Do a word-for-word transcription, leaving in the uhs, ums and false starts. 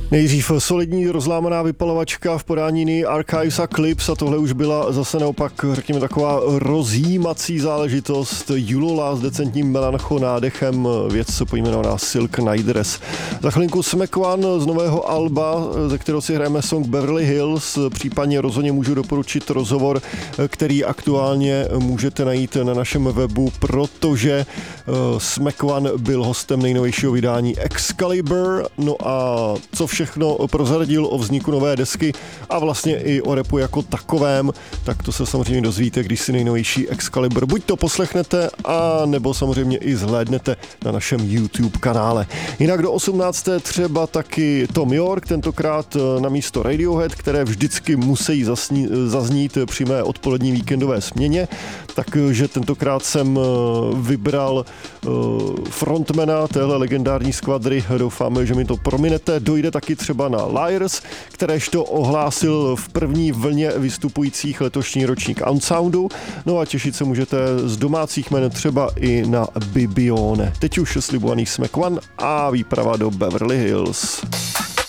Nejdřív solidní rozlámaná vypalovačka v podání Ney Archives a Clips a tohle už byla zase naopak, řekněme, taková rozjímací záležitost. Julola s decentním melancho nádechem, věc pojmenovaná Silk Night Dress. Za chvilinku Smack One z nového alba, ze kterého si hrajeme song Beverly Hills, případně rozhodně můžu doporučit rozhovor, který aktuálně můžete najít na našem webu, protože Smack One byl hostem nejnovějšího vydání Excalibur. No a co všechno prozradil o vzniku nové desky a vlastně i o rapu jako takovém, tak to se samozřejmě dozvíte, když si nejnovější Excalibur buď to poslechnete, a nebo samozřejmě i zhlédnete na našem YouTube kanále. Jinak do osmnácté třeba taky Tom York, tentokrát na místo Radiohead, které vždycky musí zasní, zaznít při mé odpolední víkendové směně, takže tentokrát jsem vybral frontmana téhle legendární skvadry, doufáme, že mi to prominete. Dojde taky třeba na Liars, kteréž to ohlásil v první vlně vystupujících letošní ročník Unsoundu, no a těšit se můžete z domácích jmen třeba i na Bibione. Teď už slibovaný Smack One a výprava do Beverly Hills.